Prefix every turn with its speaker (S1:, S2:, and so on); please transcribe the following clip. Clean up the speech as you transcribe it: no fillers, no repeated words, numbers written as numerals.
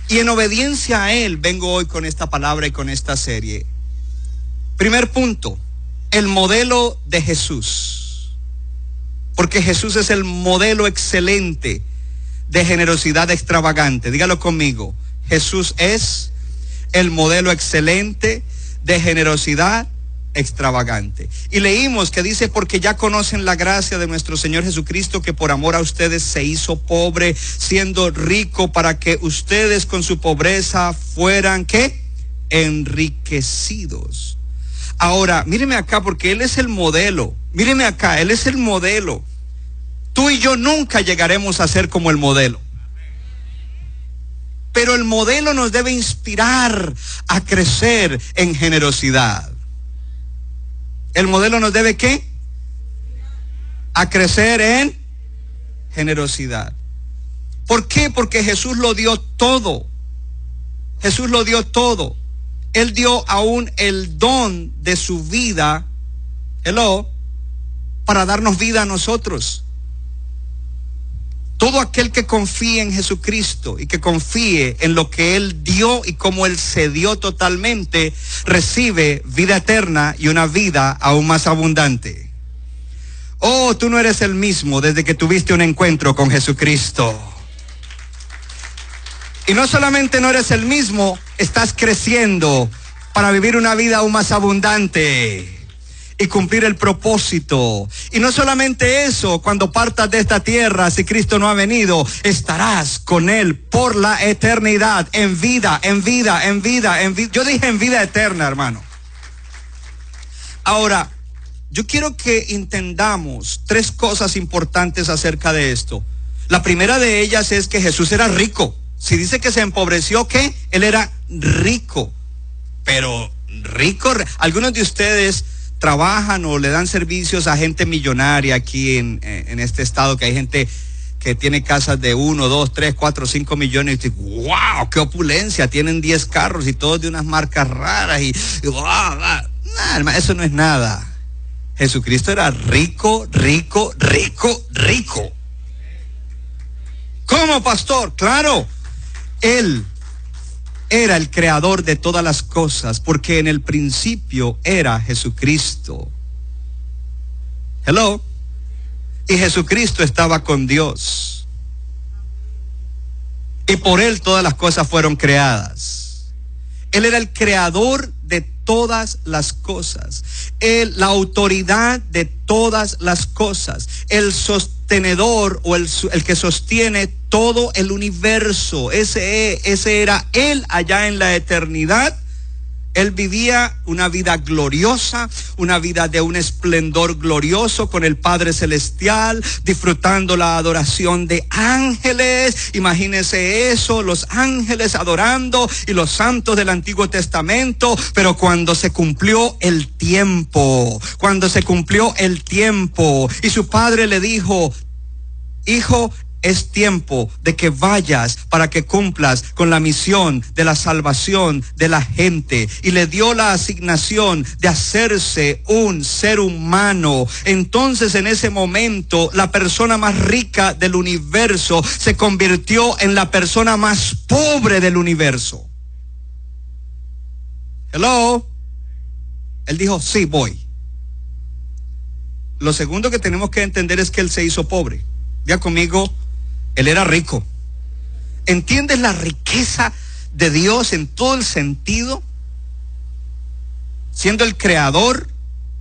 S1: Y en obediencia a Él vengo hoy con esta palabra y con esta serie. Primer punto, el modelo de Jesús. Porque Jesús es el modelo excelente de generosidad extravagante. Dígalo conmigo. Jesús es el modelo excelente de generosidad extravagante. Y leímos que dice, porque ya conocen la gracia de nuestro Señor Jesucristo, que por amor a ustedes se hizo pobre, siendo rico, para que ustedes con su pobreza fueran, ¿qué? Enriquecidos. Ahora, míreme acá, porque Él es el modelo. Míreme acá, Él es el modelo. Tú y yo nunca llegaremos a ser como el modelo. Pero el modelo nos debe inspirar a crecer en generosidad. ¿El modelo nos debe qué? A crecer en generosidad. ¿Por qué? Porque Jesús lo dio todo. Jesús lo dio todo. Él dio aún el don de su vida, para darnos vida a nosotros. Todo aquel que confíe en Jesucristo y que confíe en lo que Él dio y cómo Él se dio totalmente, recibe vida eterna y una vida aún más abundante. Oh, tú no eres el mismo desde que tuviste un encuentro con Jesucristo. Y no solamente no eres el mismo, estás creciendo para vivir una vida aún más abundante y cumplir el propósito. Y no solamente eso, cuando partas de esta tierra, si Cristo no ha venido, estarás con Él por la eternidad, en vida, en vida, en vida, en vida. Yo dije en vida eterna, hermano. Ahora, yo quiero que entendamos tres cosas importantes acerca de esto. La primera de ellas es que Jesús era rico. Si dice que se empobreció, ¿qué? Él era rico. Pero rico, algunos de ustedes trabajan o le dan servicios a gente millonaria aquí en este estado, que hay gente que tiene casas de 1, 2, 3, 4, 5 millones, y dice, wow, qué opulencia, tienen 10 carros y todos de unas marcas raras, y wow, nah, hermano, eso no es nada. Jesucristo era rico, rico, rico, rico. ¿Cómo, pastor? Claro, Él era el creador de todas las cosas, porque en el principio era Jesucristo. Hello. Y Jesucristo estaba con Dios. Y por Él todas las cosas fueron creadas. Él era el creador de todas las cosas. Él, la autoridad de todas las cosas. El sostenedor o el que sostiene todo el universo. Ese era Él allá en la eternidad. Él vivía una vida gloriosa, una vida de un esplendor glorioso con el Padre Celestial, disfrutando la adoración de ángeles. Imagínese eso, los ángeles adorando y los santos del Antiguo Testamento. Pero cuando se cumplió el tiempo y su padre le dijo, hijo, es tiempo de que vayas para que cumplas con la misión de la salvación de la gente. Y le dio la asignación de hacerse un ser humano. Entonces, en ese momento, la persona más rica del universo se convirtió en la persona más pobre del universo. Hello. Él dijo, sí, voy. Lo segundo que tenemos que entender es que Él se hizo pobre. Diga conmigo, Él era rico. ¿Entiendes la riqueza de Dios en todo el sentido? Siendo el creador,